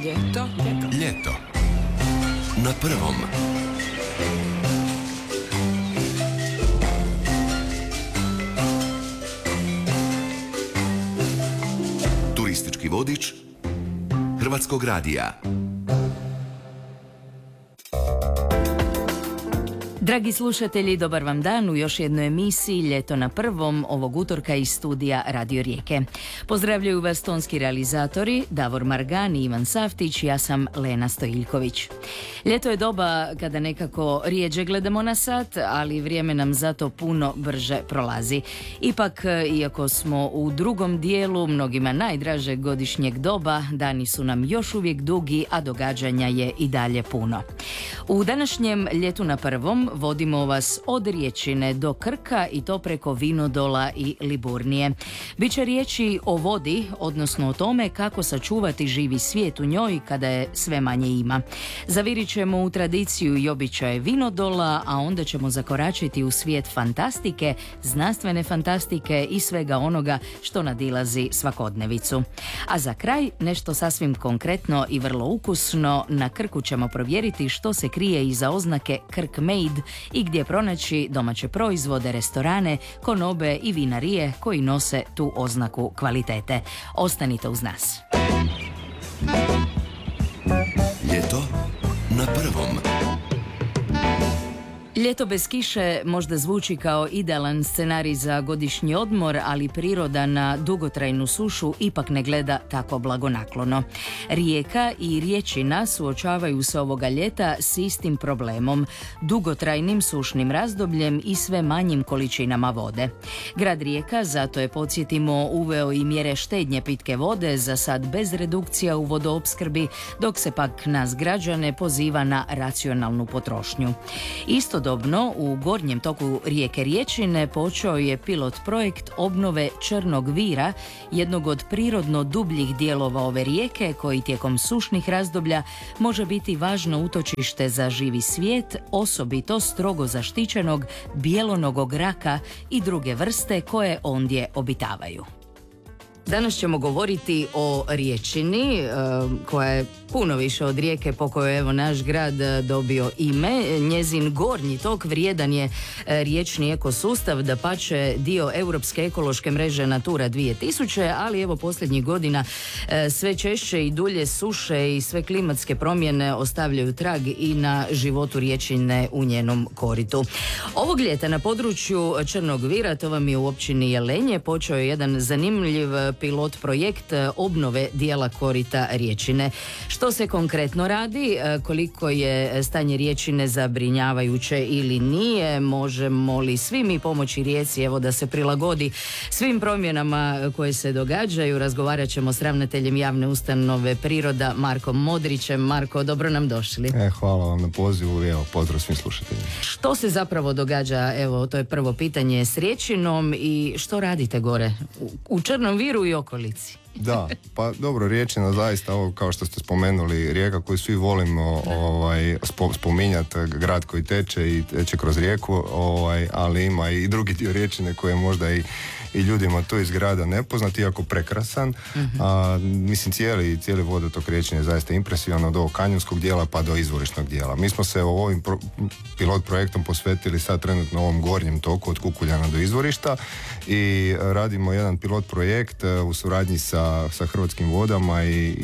Ljeto. Ljeto. Na prvom. Turistički vodič Hrvatskog radija. Dragi slušatelji, dobar vam dan u još jednoj emisiji Ljeto na prvom ovog utorka iz studija Radio Rijeke. Pozdravljaju vas tonski realizatori Davor Margan i Ivan Saftić, ja sam Lena Stojiljković. Ljeto je doba kada nekako rijeđe gledamo na sat, ali vrijeme nam zato puno brže prolazi. Ipak, iako smo u drugom dijelu mnogima najdražeg godišnjeg doba, dani su nam još uvijek dugi, a događanja je i dalje puno. U današnjem Ljetu na prvom vodimo vas od Riječine do Krka i to preko Vinodola i Liburnije. Biće riječi o vodi, odnosno o tome kako sačuvati živi svijet u njoj kada je sve manje ima. Zavirit ćemo u tradiciju i običaje Vinodola, a onda ćemo zakoračiti u svijet fantastike, znanstvene fantastike i svega onoga što nadilazi svakodnevicu. A za kraj nešto sasvim konkretno i vrlo ukusno. Na Krku ćemo provjeriti što se krije iza oznake Krk Made i gdje pronaći domaće proizvode, restorane, konobe i vinarije koji nose tu oznaku kvalitete. Ostanite uz nas. Ljeto na prvom. Ljeto bez kiše možda zvuči kao idealan scenarij za godišnji odmor, ali priroda na dugotrajnu sušu ipak ne gleda tako blagonaklono. Rijeka i Riječina suočavaju se ovoga ljeta s istim problemom, dugotrajnim sušnim razdobljem i sve manjim količinama vode. Grad Rijeka zato je, podsjetimo, uveo i mjere štednje pitke vode, za sad bez redukcija u vodoopskrbi, dok se pak nas građane poziva na racionalnu potrošnju. Istodobno, u gornjem toku rijeke Riječine počeo je pilot projekt obnove Črnog vira, jednog od prirodno dubljih dijelova ove rijeke koji tijekom sušnih razdoblja može biti važno utočište za živi svijet, osobito strogo zaštićenog bijelonogog raka i druge vrste koje ondje obitavaju. Danas ćemo govoriti o Riječini, koja je puno više od rijeke po kojoj evo naš grad dobio ime. Njezin gornji tok vrijedan je riječni ekosustav, dapače dio europske ekološke mreže Natura 2000, ali evo posljednjih godina sve češće i dulje suše i sve klimatske promjene ostavljaju trag i na životu Riječine u njenom koritu. Ovog ljeta na području Črnog vira, to vam je u općini Jelenje, počeo je jedan zanimljiv pilot projekt obnove dijela korita Riječine. Što se konkretno radi, koliko je stanje Riječine zabrinjavajuće ili nije, možemo li svi mi pomoći Rijeci evo da se prilagodi svim promjenama koje se događaju, razgovarat ćemo s ravnateljem javne ustanove Priroda Markom Modrićem. Marko, dobro nam došli. Hvala vam na pozivu i evo, pozdrav svim slušateljima. Što se zapravo događa, evo to je prvo pitanje, s Riječinom i što radite gore u Črnom viru i okolici? Da, pa dobro, Riječina zaista, ovo kao što ste spomenuli, rijeka koju svi volimo spominjati, grad koji teče i teče kroz rijeku, ali ima i drugi dio Riječine koji je možda i ljudima tu iz grada nepoznat, iako prekrasan. Mislim, cijeli vodotok Riječine je zaista impresivan, od ovog kanjonskog dijela pa do izvorišnog dijela. Mi smo se ovim pilot projektom posvetili sad trenutno ovom gornjem toku od Kukuljana do izvorišta i radimo jedan pilot projekt u suradnji sa Hrvatskim vodama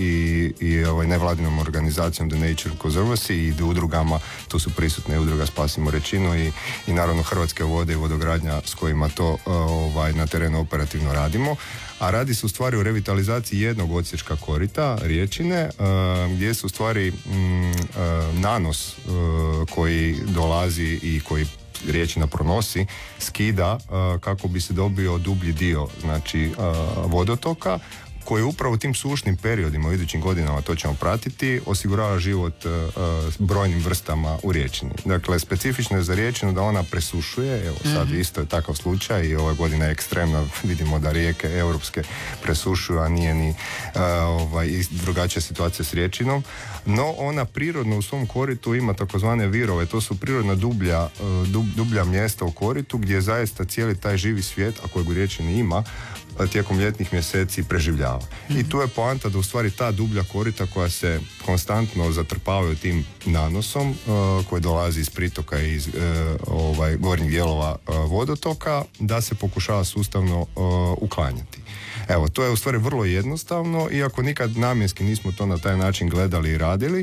i nevladinom organizacijom The Nature Conservancy i udrugama. Tu su prisutne udruga Spasimo Riječinu i naravno Hrvatske vode i vodogradnja s kojima to na terenu operativno radimo. A radi se u stvari o revitalizaciji jednog odsječka korita Riječine, gdje se u stvari nanos koji dolazi i koji Riječina pronosi skida kako bi se dobio dublji dio, znači vodotoka, koji upravo u tim sušnim periodima u idućim godinama, to ćemo pratiti, osigurava život brojnim vrstama u Riječini. Dakle, specifično je za Riječinu da ona presušuje, evo sad isto je takav slučaj i ova godina je ekstremna, vidimo da rijeke europske presušuju, a nije ni drugačija situacija s Riječinom, no ona prirodno u svom koritu ima takozvane virove, to su prirodna dublja mjesta u koritu gdje zaista cijeli taj živi svijet, a kojeg u Riječini ima, tijekom ljetnih mjeseci preživljava. I tu je poanta da u stvari ta dublja korita koja se konstantno zatrpavaju tim nanosom koji dolazi iz pritoka i iz gornjih dijelova vodotoka, da se pokušava sustavno uklanjati. Evo, to je u stvari vrlo jednostavno, iako nikad namjenski nismo to na taj način gledali i radili,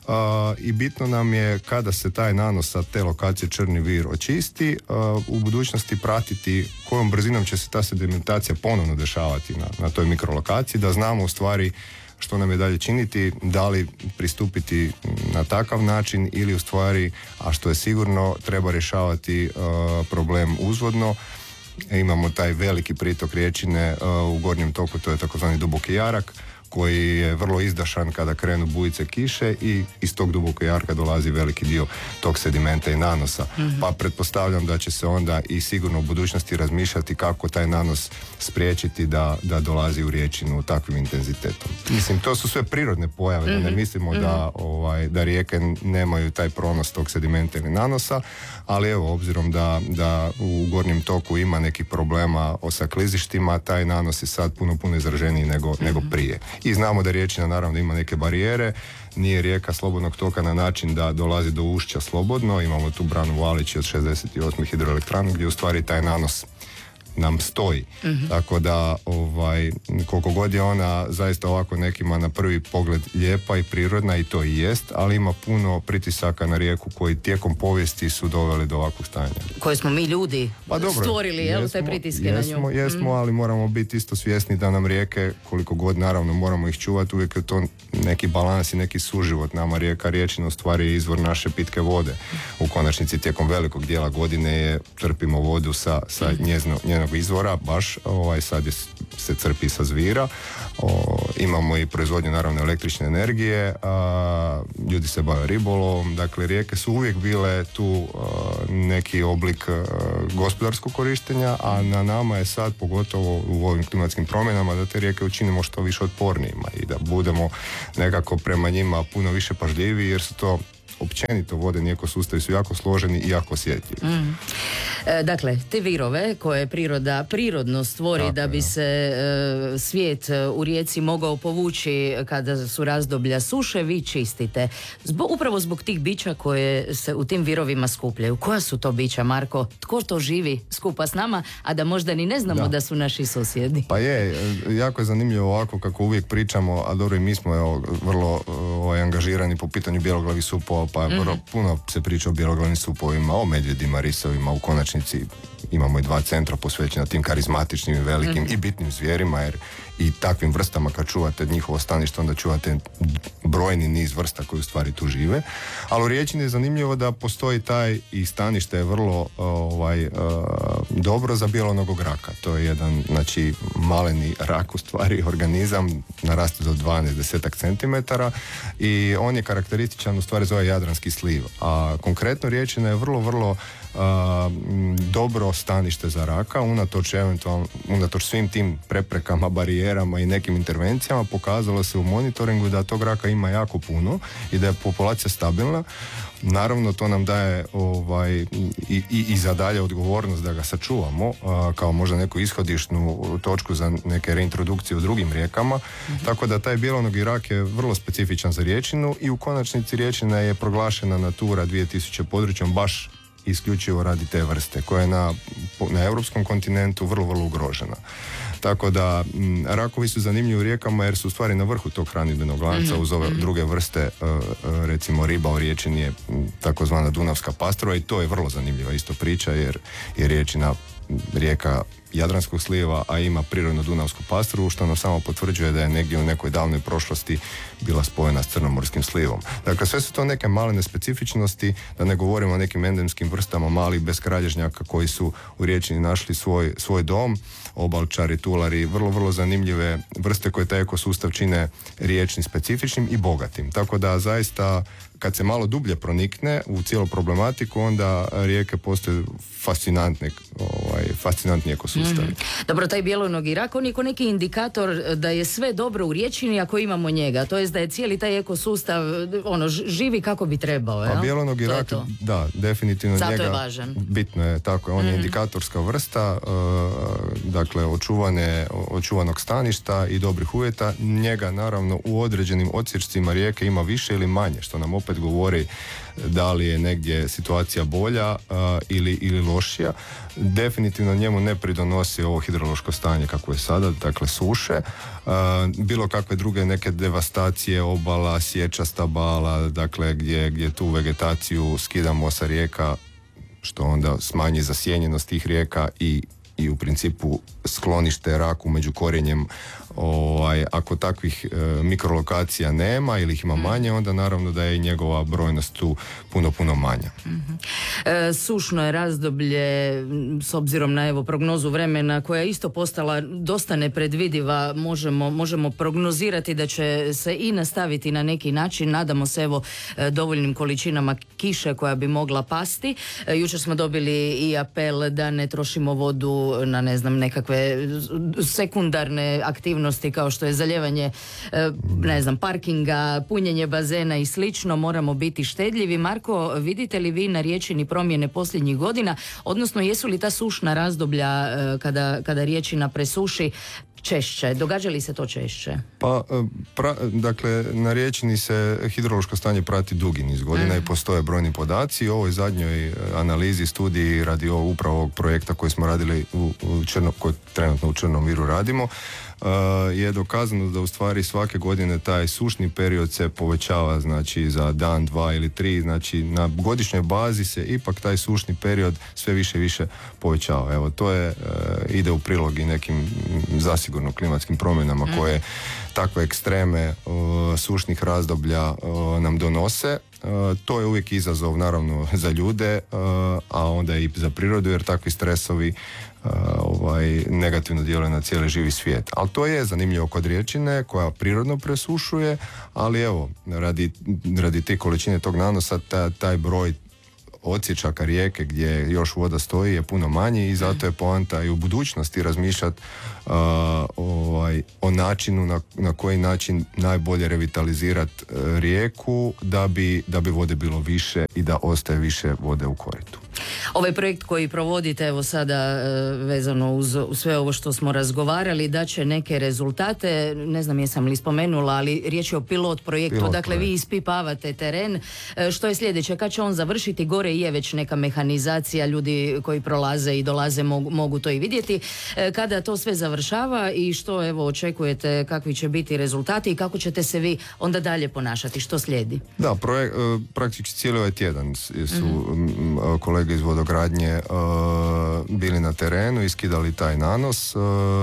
i bitno nam je kada se taj nanos sa te lokacije Črni vir očisti, u budućnosti pratiti kojom brzinom će se ta sedimentacija ponovno dešavati na toj mikrolokaciji, da znamo u stvari što nam je dalje činiti, da li pristupiti na takav način ili u stvari, a što je sigurno, treba rješavati problem uzvodno. Imamo taj veliki pritok riječine u gornjem toku, to je takozvani duboki jarak, koji je vrlo izdašan kada krenu bujice kiše i iz tog dubokog jarka dolazi veliki dio tog sedimenta i nanosa. Pa pretpostavljam da će se onda i sigurno u budućnosti razmišljati kako taj nanos spriječiti da dolazi u riječinu takvim intenzitetom. Mislim, to su sve prirodne pojave, da ne mislimo da rijeke nemaju taj pronos tog sedimenta ili nanosa, ali evo, obzirom da u gornjem toku ima nekih problema sa klizištima, taj nanos je sad puno izraženiji nego prije. I znamo da riječina naravno ima neke barijere, nije rijeka slobodnog toka na način da dolazi do ušća slobodno, imamo tu branu Valići od 68. hidroelektranu gdje u stvari taj nanos nam stoji. Tako da koliko god je ona zaista ovako nekima na prvi pogled lijepa i prirodna, i to i jest, ali ima puno pritisaka na rijeku koji tijekom povijesti su doveli do ovakvog stanja. Koje smo mi ljudi stvorili, te pritiske na nju. Jesmo, ali moramo biti isto svjesni da nam rijeke, koliko god naravno moramo ih čuvati, uvijek je to neki balans i neki suživot. Nama riječina u stvari je izvor naše pitke vode. U konačnici tijekom velikog dijela godine crpimo vodu sa njenog izvora, baš sad se crpi sa Zvira. Imamo i proizvodnju naravno električne energije, ljudi se bave ribolovom, dakle rijeke su uvijek bile tu neki oblik gospodarskog korištenja, a na nama je sad, pogotovo u ovim klimatskim promjenama, da te rijeke učinimo što više otpornijima i da budemo nekako prema njima puno više pažljivi, jer su to općenito vodeni ekosustavi su jako složeni i jako osjetljivi. Dakle, te virove koje priroda prirodno stvori da bi se svijet u rijeci mogao povući kada su razdoblja suše, vi čistite. Upravo zbog tih bića koje se u tim virovima skupljaju. Koja su to bića, Marko? Tko to živi skupa s nama, a da možda ni ne znamo da su naši susjedi? Pa jako je zanimljivo ovako kako uvijek pričamo, a dobro i mi smo vrlo angažirani po pitanju bjeloglavih supova, pa puno se priča o bjeloglavnim supovima, o medvjedima, risovima, u konačnici imamo i 2 centra posvećena tim karizmatičnim i velikim i bitnim zvijerima, jer i takvim vrstama kad čuvate njihovo stanište, onda čuvate brojni niz vrsta koji u stvari tu žive. Ali u riječini je zanimljivo da postoji taj i stanište je vrlo dobro za bijelonogog raka. To je jedan, znači, maleni rak u stvari, organizam, naraste do 12-10 centimetara i on je karakterističan u stvari za ovaj jadranski sliv. A konkretno riječina je vrlo dobro stanište za raka, unatoč svim tim preprekama, barijerama i nekim intervencijama pokazalo se u monitoringu da tog raka ima jako puno i da je populacija stabilna. Naravno, to nam daje i za dalje odgovornost da ga sačuvamo kao možda neku ishodišnu točku za neke reintrodukcije u drugim rijekama, tako da taj bijelonogi rak je vrlo specifičan za riječinu i u konačnici riječina je proglašena Natura 2000 područjem baš isključivo radi te vrste koja je na europskom kontinentu vrlo ugrožena. Tako da rakovi su zanimljivi u rijekama jer su u stvari na vrhu tog hranidbenog lanca uz ove druge vrste, recimo riba u riječini je takozvana dunavska pastrva i to je vrlo zanimljiva isto priča jer je riječina rijeka Jadranskog sliva, a ima prirodnu dunavsku pastrvu, što nam samo potvrđuje da je negdje u nekoj davnoj prošlosti bila spojena s crnomorskim slivom. Dakle, sve su to neke male nespecifičnosti, da ne govorimo o nekim endemskim vrstama malih beskralježnjaka koji su u riječini našli svoj dom, obalčari, tulari, vrlo zanimljive vrste koje taj ekosustav čine riječni specifičnim i bogatim. Tako da zaista kad se malo dublje pronikne u cijelu problematiku, onda rijeke postaju fascinantni ekosustavi. Dobro, taj bjelonogi rak, on je ko neki indikator da je sve dobro u riječini ako imamo njega. To jest da je cijeli taj ekosustav živi kako bi trebao. Pa bjelonogi rak, da, definitivno zato njega. Je važan. Bitno je, tako je. On je indikatorska vrsta, dakle, očuvanog staništa i dobrih uvjeta. Njega, naravno, u određenim odsječcima rijeke ima više ili manje, što nam opet govori da li je negdje situacija bolja ili lošija. Definitivno njemu ne pridonosi ovo hidrološko stanje kako je sada, dakle suše, bilo kakve druge neke devastacije obala, sječa stabala, dakle gdje tu vegetaciju skidamo sa rijeka, što onda smanji zasjenjenost tih rijeka i u principu sklonište raku među korijenjem. Ako takvih mikrolokacija nema ili ih ima manje, onda naravno da je i njegova brojnost tu puno manja. Sušno je razdoblje, s obzirom na prognozu vremena koja je isto postala dosta nepredvidiva, možemo prognozirati da će se i nastaviti na neki način. Nadamo se dovoljnim količinama kiše koja bi mogla pasti. Jučer smo dobili i apel da ne trošimo vodu na nekakve sekundarne aktivnosti kao što je zalijevanje parkinga, punjenje bazena i slično. Moramo biti štedljivi. Marko, vidite li vi na riječini promjene posljednjih godina, odnosno jesu li ta sušna razdoblja kada riječina presuši češće? Događa li se to češće? Pa, dakle, na riječini se hidrološko stanje prati dugi niz godina i postoje brojni podaci. U ovoj zadnjoj analizi, studiji radi upravo ovog projekta koji smo radili koji trenutno u Črnom Viru radimo, je dokazano da u stvari svake godine taj sušni period se povećava, znači za dan, 2 ili 3, znači na godišnjoj bazi se ipak taj sušni period sve više i više povećava. Evo, to je ide u prilog i nekim zasigurno klimatskim promjenama koje takve ekstreme sušnih razdoblja nam donose. To je uvijek izazov naravno za ljude, a onda i za prirodu, jer takvi stresovi negativno djeluje na cijeli živi svijet. Ali to je zanimljivo kod riječine koja prirodno presušuje, ali evo, radi te količine tog nanosa taj broj odsječaka rijeke gdje još voda stoji je puno manji i zato je poanta i u budućnosti razmišljati o načinu na koji način najbolje revitalizirati rijeku da bi vode bilo više i da ostaje više vode u koritu. Ovaj projekt koji provodite evo sada vezano uz sve ovo što smo razgovarali da će neke rezultate, ne znam jesam li spomenula, ali riječ je o pilot projektu, dakle vi ispipavate teren. Što je sljedeće? Kad će on završiti? Gore je već neka mehanizacija, ljudi koji prolaze i dolaze mogu to i vidjeti. Kada to sve završava i što evo očekujete, kakvi će biti rezultati i kako ćete se vi onda dalje ponašati? Što slijedi? Da, praktički cijeli ovaj tjedan su kolege iz vodogradnje bili na terenu i skidali taj nanos.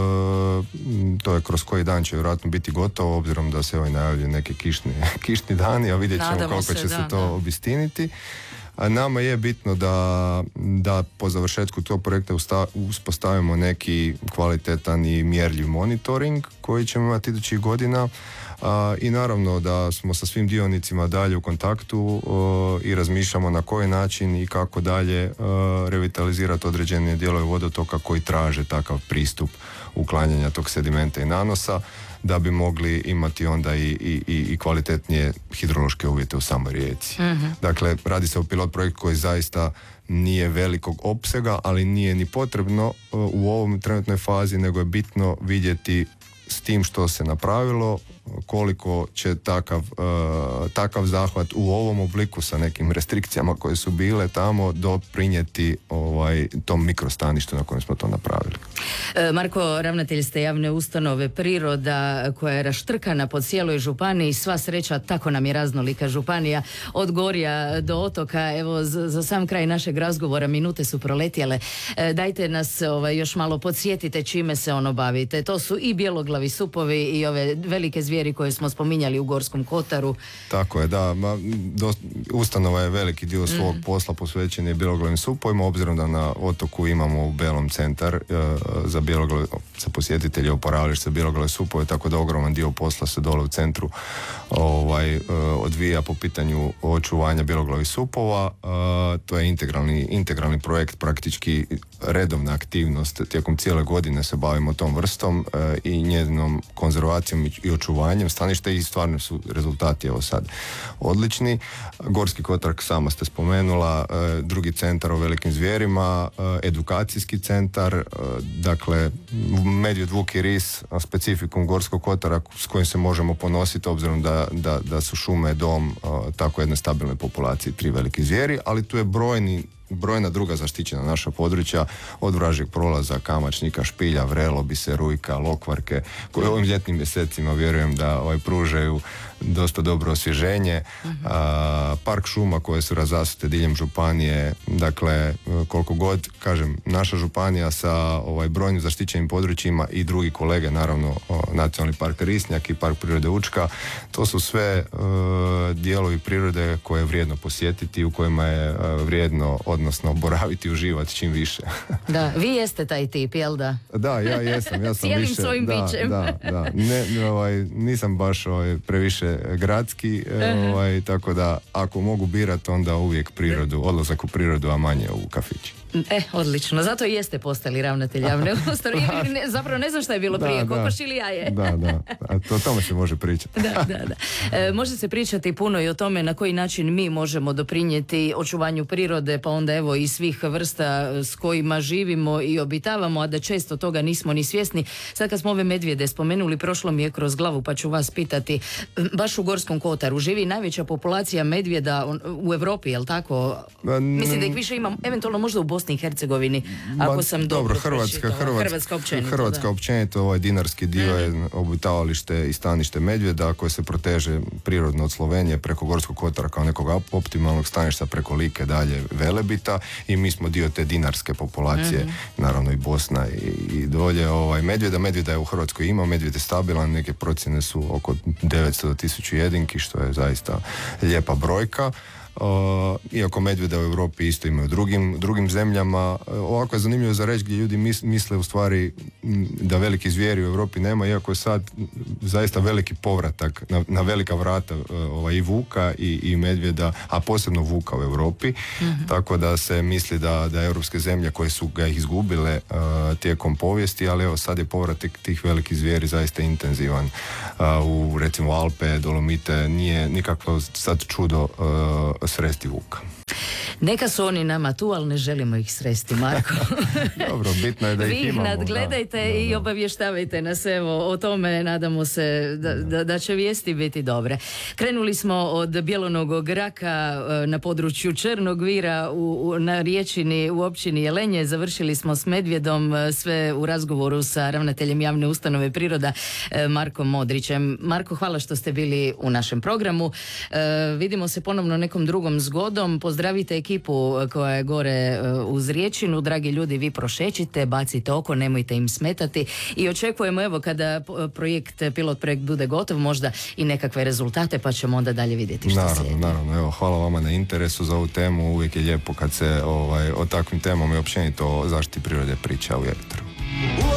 To je kroz koji dan će vjerojatno biti gotovo, obzirom da se najavljuju neki kišni dani, a vidjet ćemo koliko će se to obistiniti. A nama je bitno da po završetku tog projekta uspostavimo neki kvalitetan i mjerljiv monitoring koji ćemo imati idućih godina. I naravno da smo sa svim dionicima dalje u kontaktu i razmišljamo na koji način i kako dalje revitalizirati određene dijelove vodotoka koji traže takav pristup uklanjanja tog sedimenta i nanosa, da bi mogli imati onda i kvalitetnije hidrološke uvjete u samoj rijeci. Dakle, radi se o pilot projekt koji zaista nije velikog opsega, ali nije ni potrebno u ovom trenutnoj fazi, nego je bitno vidjeti s tim što se napravilo, koliko će takav zahvat u ovom obliku sa nekim restrikcijama koje su bile tamo doprinijeti tom mikrostaništu na kojem smo to napravili. Marko, ravnatelj ste javne ustanove Priroda koja je raštrkana po cijeloj županiji, sva sreća, tako nam je raznolika županija od Gorja do otoka. Evo, za sam kraj našeg razgovora, minute su proletjele. Dajte nas još malo podsjetite čime se bavite. To su i bjeloglavi bijeglavi supovi i ove velike zvijeri koje smo spominjali u Gorskom kotaru. Tako je, da. Ustanova je veliki dio svog posla posvećen je bjeloglavim supovima, obzirom da na otoku imamo u Belom centar za posjetitelje oporavilište bjeloglave supove, tako da ogroman dio posla se dole u centru odvija po pitanju očuvanja bjeloglavih supova. To je integralni projekt, praktički redovna aktivnost. Tijekom cijele godine se bavimo tom vrstom i njezinom konzervacijom i očuvanjem staništa i stvarno su rezultati evo sad odlični. Gorski kotar, sama ste spomenula, drugi centar o velikim zvijerima, edukacijski centar, dakle medvjed, vuk i ris, specifikum Gorskog kotara s kojim se možemo ponositi obzirom da su šume dom tako jedne stabilne populacije 3 velike zvijeri, ali tu je brojna druga zaštićena naša područja, od vražjeg prolaza, kamačnika, špilja, vrelo, biserujka, lokvarke, koje u ovim ljetnim mjesecima vjerujem da pružaju dosta dobro osvježenje. Park šuma koje su razasute diljem županije, dakle koliko god, kažem, naša županija sa brojnim zaštićenim područjima i drugi kolege, naravno Nacionalni park Risnjak i Park prirode Učka, to su sve dijelovi prirode koje je vrijedno posjetiti, u kojima je vrijedno, odnosno boraviti i uživati čim više. Da, vi jeste taj tip, jel da? Da, ja sam cijelim više. svojim bićem. Da. Nisam baš previše gradski, tako da ako mogu birati, onda uvijek prirodu, odlazak u prirodu, a manje u kafići. Odlično, zato i jeste postali ravnatelj javne ustanove. Zapravo ne znam šta je bilo prije, kokoš ili jaje. Da, o tome se može pričati. Da. Može se pričati puno i o tome na koji način mi možemo doprinijeti očuvanju prirode, pa onda evo i svih vrsta s kojima živimo i obitavamo, a da često toga nismo ni svjesni. Sad kad smo ove medvjede spomenuli, prošlo mi je kroz glavu, pa ću vas pitati, baš u Gorskom kotaru živi najveća populacija medvjeda u Europi, jel tako? Mislim da ih više ima, eventualno možda u Bosni i Hercegovini, ako sam dobro Hrvatska općenito, ovaj dinarski dio je obitavalište i stanište medvjeda koje se proteže prirodno od Slovenije preko Gorskog kotara kao nekog optimalnog staništa, preko Like dalje Velebita, i mi smo dio te dinarske populacije, naravno i Bosna i dolje. Medvjeda je u Hrvatskoj ima, medvjed je stabilan, neke procjene su oko 900 do 1000 jedinki, što je zaista lijepa brojka. Iako medvjeda u Europi isto imaju drugim zemljama. Ovako je zanimljivo za reći gdje ljudi misle u stvari da veliki zvijeri u Europi nema, iako je sad zaista veliki povratak na velika vrata i vuka i medvjeda, a posebno vuka u Europi. Tako da se misli da europske zemlje koje su ga izgubile tijekom povijesti, ali evo sad je povratak tih velikih zvijeri zaista intenzivan. U recimo Alpe, Dolomite nije nikakvo sad čudo sresti vuka. Neka su oni nama tu, ali ne želimo ih sresti, Marko. Dobro, bitno je da ih imamo. Vi ih nadgledajte i obavještavajte nas, evo, o tome nadamo se da će vijesti biti dobre. Krenuli smo od bjelonogog raka na području Črnog Vira na Riječini u općini Jelenje, završili smo s medvjedom, sve u razgovoru sa ravnateljem javne ustanove Priroda Markom Modrićem. Marko, hvala što ste bili u našem programu. Vidimo se ponovno nekom drugom zgodom. Pozdravite ekipu koja je gore uz Riječinu. Dragi ljudi, vi prošećite, bacite oko, nemojte im smetati i očekujemo, evo, kada pilot projekt bude gotov, možda i nekakve rezultate, pa ćemo onda dalje vidjeti što slijedi. Naravno, evo, hvala vama na interesu za ovu temu. Uvijek je lijepo kad se o takvim temama i općenito o zaštiti prirode priča u etru.